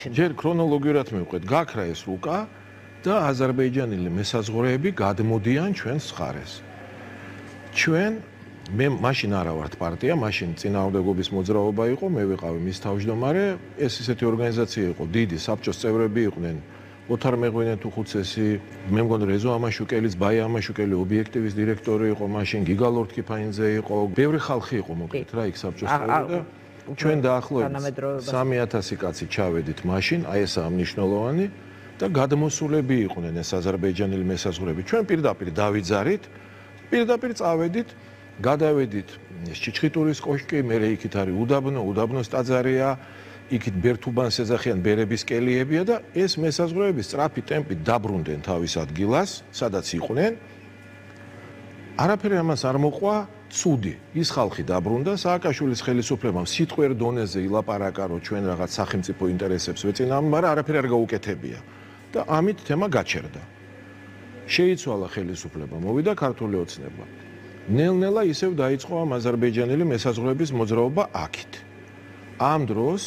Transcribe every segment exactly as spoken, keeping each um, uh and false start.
ჯერ ქრონოლოგიურად მივყვეთ, გაქრა ეს რუკა და აზერბაიჯანელი მესაზღვრეები გადმოდიან ჩვენს მხარეს. ჩვენ მე მაშინ არა ვართ პარტია, მაშინ წინააღმდეგობის მოძრაობა იყო, მე ვიყავი მის თავმჯდომარე, ეს ისეთი ორგანიზაცია იყო, დიდი საბჭოს წევრები იყვნენ. ოთარ მეღვინე თუხუცესი, მე მგონი რეზო ამაშუკელის, ბაი ამაშუკელი ობიექტივის დირექტორი იყო, მაშინ გიგა ლორთქიფაინძე იყო, ბევრი ხალხი იყო მოკლედ რა იქ საბჭოს წევრები და ჩვენ დაახლოებით სამი ათასი კაცი ჩავედით მაშინ, აი ესაა მნიშვნელოვანი და გადმოსულები იყვნენ ეს აზერბაიჯანელი მესაზღვრეები. ჩვენ პირდაპირ დავიძარით, პირდაპირ წავედით, გადავედით ჩიჩხიტურის კოშკი, მე იქით არის უდაბნო, უდაბნოს ტაძარია, იქით ბერთუბანს ეძახიან ბერების კელიებია და ეს მესაზღვრეები სწრაფი ტემპით დაბრუნდნენ თავის ადგილას, სადაც იყვნენ. არაფერი ამას არ მოყვა, ცუდი. ის ხალხი დაბრუნდა, სააკაშვილის ხელისუფლებამ სიტყვიერ დონეზე ილაპარაკა, რომ ჩვენ რაღაც სახელმწიფო ინტერესებს ვეწინააღმდეგებთ, მაგრამ არაფერი არ გაუკეთებია. და ამით თემა გაჩერდა. შეიცვალა ხელისუფლება, მოვიდა ქართული ოცნება. ნელ-ნელა ისევ დაიწყო ამ აზერბაიჯანელი მესაზღვრეების მოძრაობა აქით. ამ დროს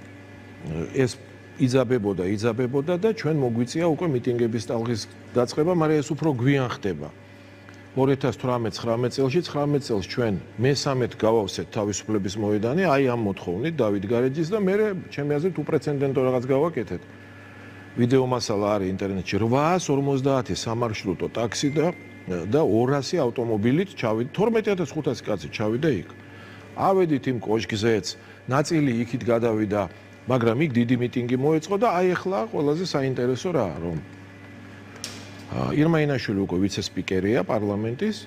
ეს იძაბებოდა, იძაბებოდა და ჩვენ მოგვიწია უკვე მიტინგების ტალღის დაწყება, მაგრამ ეს უფრო გვიან ხდება. ორი ათას თვრამეტ ცხრამეტ წელში, ცხრამეტ წელს ჩვენ მესამედ გავავსეთ თავისუფლების მოედანი, აი ამ მოთხოვნით დავით გარეჯის და მე ჩემი აზრით უპრეცედენტო რაღაც გავაკეთეთ. ვიდეო მასალა არის ინტერნეტში, რვაას ორმოცდაათი სამარშრუტო ტაქსი და და ორასი ავტომობილით ჩავიდა, თორმეტი ათას ხუთასი კაცი ჩავიდა იქ. ავედით იმ კოშკზეც, ნაწილი იქით გადავიდა, მაგრამ იქ დიდი მიტინგი მოეწყო და აი ახლა ყველაზე საინტერესო რა, რომ ირმა ინაშვილი უკვე ვიცე-სპიკერია პარლამენტის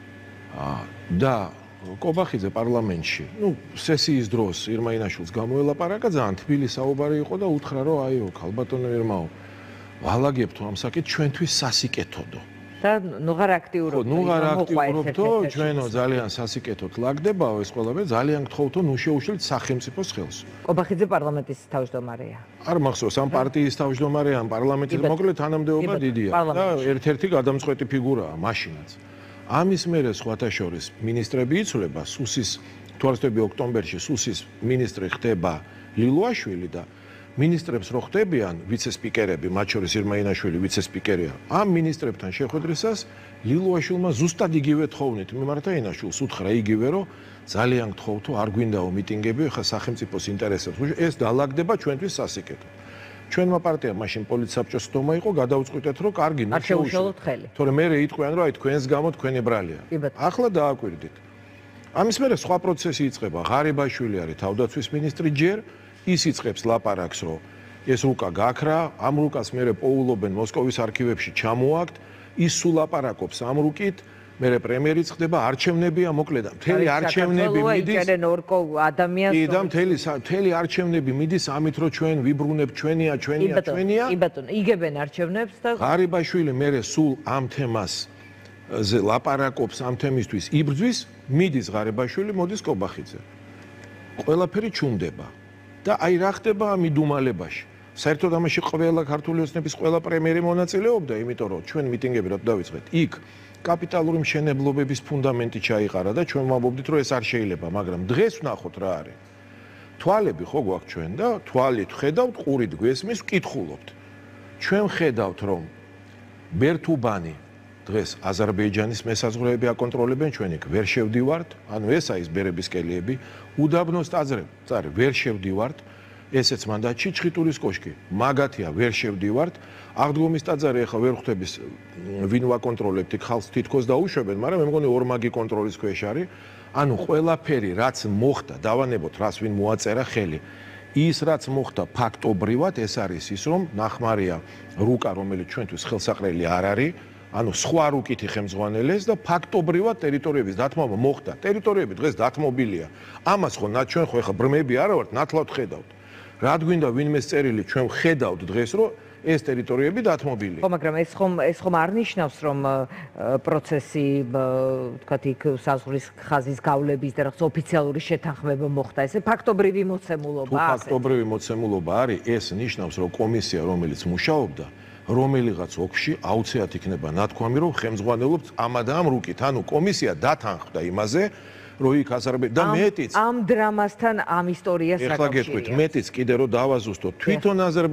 და კობახიძე პარლამენტში, ну, სესიის დროს ირმა ინაშვილს გამოელაპარაკა, ძალიან თბილი საუბარი იყო და უთხრა, რომ აიო, ქალბატონო ირმაო, ვალაგებთო ამ საკითხს ჩვენთვის სასიკეთოდო. და ნუღარ აქტიურობთ. ნუ არ აქტიურობთო, ჩვენო ძალიან სასიკეთოდ ლაგდებაო ეს ყველაფერი, ძალიან გთხოვთო, ნუ შეუშლით სახელმწიფოს ხელს. კობახიძე პარლამენტის თავმჯდომარეა. არ მახსოვს, ამ პარტიის თავმჯდომარეა, ამ პარლამენტის მოკლედ თანამდებობა დიდია და ერთ-ერთი გადამწყვეტი ფიგურაა მაშინაც. ამის მერე სხვათა შორის მინისტრები იცვლება, სუსის თვალსწრები ოქტომბერში სუსის მინისტრი ხდება ლილუაშვილი და მინისტრებს რო ხდებიან ვიცე-სპიკერები, მათ შორის ირმა ინაშვილი ვიცე-სპიკერია. ამ მინისტრებთან შეხვედრისას ლილუაშვილმა ზუსტად იგივე თხოვნით მიმართა ინაშვილს, უთხრა იგივე, რომ ძალიან გთხოვთო, არ გვინდაო მიტინგები, ხა სახელმწიფოს ინტერესებს. ეს დალაგდება ჩვენთვის სასიკეთო. ჩვენმა პარტიამ მაშინ პოლიტსაბჭოს სტომა იყო, გადაუწყვიტეთ, რომ კარგი, არ შეუშალოთ ხელი. თორემ მე იტყვიან, რომ აი თქვენს გამო თქვენი ბრალია. ახლა დააკვირდით. ამის მერე სხვა პროცესი იწყება. ღარიბაშვილი არის თავდაცვის მინისტრი ჯერ, ის იწყებს ლაპარაკს, რომ ეს რუკა გაქრა, ამ რუკას მერე პოულობენ მოსკოვის არქივებში ჩამოაქვთ, ის სულ ლაპარაკობს ამ რუკით, მერე პრემიერიც ხდება, არჩევნებია, მოკლედ, მთელი არჩევნები მიდის. იჭერენ ორკო ადამიანს. კი და მთელი მთელი არჩევნები მიდის ამით, რომ ჩვენ ვიბრუნებთ ჩვენია, ჩვენია, ჩვენია. კი ბატონო, იგებენ არჩევნებს და ღარიბაშვილი მერე სულ ამ თემას ზე ლაპარაკობს, ამ თემისთვის იბრძვის, მიდის ღარიბაშვილი, მოდის კობახიძე. ყველაფერი ჩუმდება. და აი რა ხდება ამ იდუმალებაში. საერთოდ ამაში ყველა ქართული ოცნების ყველა პრემიერი მონაწილეობდა, იმიტომ რომ ჩვენ მიტინგები რა დავიწყეთ. იქ კაპიტალური მშენებლობების ფუნდამენტი ჩაიყარა და ჩვენ ვამბობდით, რომ ეს არ შეიძლება, მაგრამ დღეს ვნახოთ რა არის. თვალები ხო გვაქვს ჩვენ და თვალით ხედავთ, ყურით გვესმის, ვკითხულობთ. ჩვენ ხედავთ, რომ ბერთუბანი დღეს აზერბაიჯანის მესაზღვრეები აკონტროლებენ, ჩვენ იქ ვერ შევდივართ, ანუ ესაა ის ბერების კელიები, უდაბნოს ტაძარი ვერ შევდივართ, ესეც მანდა ჩიჩხიტურის კოშკი, მაგათია ვერ შევდივართ, აღდგომის ტაძარი ახლა ვერ ხვდების ვინ ვაკონტროლებთ, იქ ხალხს თითქოს დაუშვებენ, მაგრამ მე მგონი ორმაგი კონტროლის ქვეშ არის, ანუ ყველაფერი რაც მოხდა, დავანებოთ რას ვინ მოაწერა ხელი. ის რაც მოხდა ფაქტობრივად, ეს არის ის, რომ ნახმარია რუკა, რომელიც ჩვენთვის ხელსაყრელი არ არის, ანუ სხვა რუკითი ხელმძღვანელეს და ფაქტობრივად ტერიტორიების დათმობა მოხდა. ტერიტორიები დღეს დათმობილია. ამას ხო ჩვენ ხო ეხლა ბრმები არა ვართ, ნათლად ხედავთ. რა გვინდა ვინმეს წერილი ჩვენ ხედავთ დღეს, რომ ეს ტერიტორიები დათმობილია. ხო, მაგრამ ეს ხომ ეს ხომ არ ნიშნავს, რომ პროცესი, თქვათ, იქ საზღვრის ხაზის გავლების და რაღაც ოფიციალური შეთანხმება მოხდა. ესე ფაქტობრივი მოცემულობა არის. თუ ფაქტობრივი მოცემულობა არის, ეს ნიშნავს, რომ კომისია, რომელიც მუშაობდა, რომელიღაც ოფში აუცილებლად იქნება ნათქვამი, რომ ხელმძღვანელობს ამა და ამ რუკით. ანუ კომისია დათანხმდა იმაზე, რო იქ აზერბაიჯანი და მეტიც ამ დრამასთან ამ ისტორიას ეხლა გეტყვით, მეტიც კიდე რო დავაზუსტოთ, თვითონ აზერბაიჯანი